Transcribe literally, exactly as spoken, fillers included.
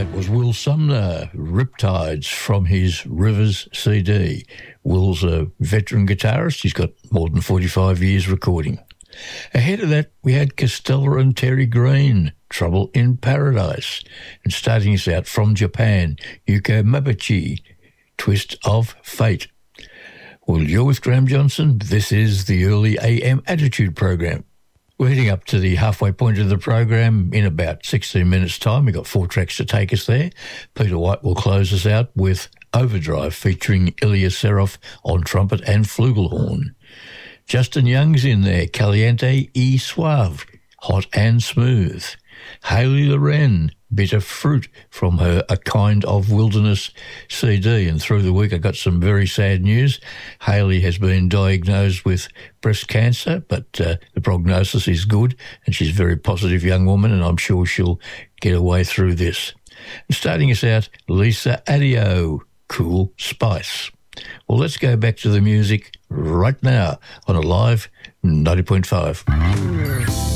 That was Will Sumner, Riptides, from his Rivers C D. Will's a veteran guitarist. He's got more than forty-five years recording. Ahead of that, we had Costello and Terry Green, Trouble in Paradise. And starting us out from Japan, Yuko Mabuchi, Twist of Fate. Well, you're with Graham Johnson. This is the Early A M Attitude Program. We're heading up to the halfway point of the program in about sixteen minutes' time. We've got four tracks to take us there. Peter White will close us out with Overdrive featuring Ilya Serov on trumpet and flugelhorn. Justin Young's in there, Caliente y Suave, Hot and Smooth. Hayley Loren, Bitter Fruit, from her A Kind of Wilderness C D. And through the week I got some very sad news. Hayley has been diagnosed with breast cancer, but uh, the prognosis is good, and she's a very positive young woman, and I'm sure she'll get her way through this. And starting us out, Lisa Addio, Cool Spice. Well, let's go back to the music right now on Alive ninety point five.